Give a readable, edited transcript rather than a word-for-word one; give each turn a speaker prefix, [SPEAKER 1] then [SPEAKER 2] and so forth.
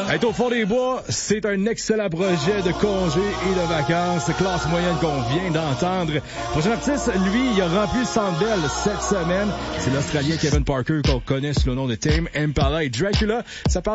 [SPEAKER 1] Être au fond des bois, c'est un excellent projet de congé et de vacances. Classe moyenne qu'on vient d'entendre. Prochain artiste, lui, il a rempli le Centre Bell cette semaine. C'est l'Australien Kevin Parker qu'on connaît sous le nom de Tame Impala et Dracula. Ça parle